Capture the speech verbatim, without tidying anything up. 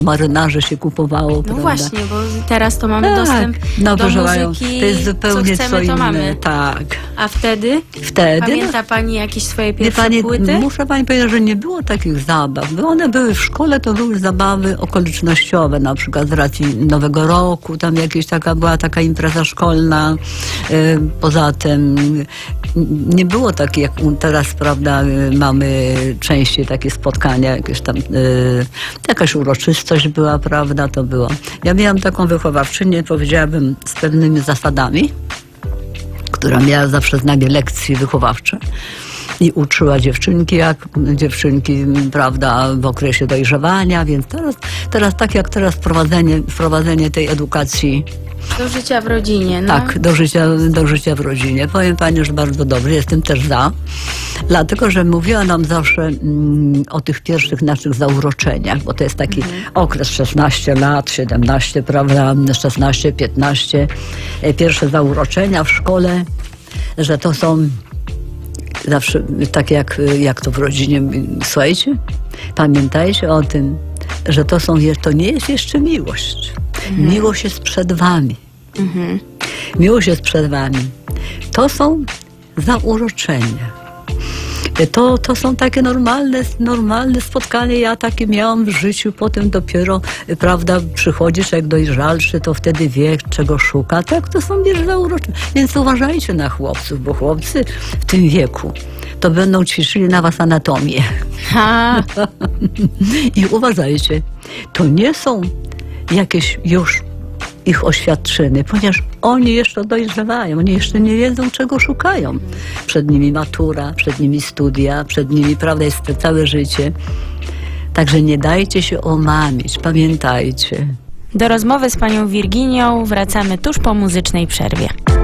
marynarze się kupowało, No prawda? właśnie, bo teraz to mamy Tak. dostęp No, do proszę muzyki, panią, to jest zupełnie co co chcemy, to inne. mamy. Tak. A wtedy? Wtedy Pamięta pani jakieś swoje Wie pierwsze pani, płyty? muszę pani powiedzieć, że nie było takich zabaw. Bo one były w szkole, to były zabawy okolicznościowe, na przykład z racji Nowego Roku, tam jakieś taka była taka impreza szkolna. Y, Poza tym nie było tak jak u- teraz, prawda, y, mamy częściej takie spotkania, jakieś tam, y, jakaś uroczystość była, prawda, to było. Ja miałam taką wychowawczynię, powiedziałabym, z pewnymi zasadami, która miała zawsze z nami lekcje wychowawcze i uczyła dziewczynki, jak dziewczynki, prawda, w okresie dojrzewania, więc teraz, teraz tak jak teraz wprowadzenie, wprowadzenie tej edukacji, Do życia w rodzinie, no. tak, do życia, do życia w rodzinie. Powiem pani, że bardzo dobrze, jestem też za, dlatego, że mówiła nam zawsze mm, o tych pierwszych naszych zauroczeniach, bo to jest taki okres szesnaście lat, siedemnaście, prawda, szesnaście, piętnaście, e, pierwsze zauroczenia w szkole, że to są zawsze tak jak, jak to w rodzinie. Słuchajcie, pamiętajcie o tym, że to, są, je- to nie jest jeszcze miłość. Miłość jest przed wami. Mhm. Miłość jest przed wami. To są zauroczenia. To, to są takie normalne, normalne spotkania. Ja takie miałam w życiu. Potem dopiero, prawda, przychodzisz jak dojrzalszy, to wtedy wie, czego szuka. Tak, to są wiesz, zauroczenia. Więc uważajcie na chłopców, bo chłopcy w tym wieku to będą ćwiczyli na was anatomię. Ha, I uważajcie, to nie są jakieś już ich oświadczyny, ponieważ oni jeszcze dojrzewają, oni jeszcze nie wiedzą, czego szukają. Przed nimi matura, przed nimi studia, przed nimi, prawda, jest to całe życie. Także nie dajcie się omamić, pamiętajcie. do rozmowy z panią Wirginią wracamy tuż po muzycznej przerwie.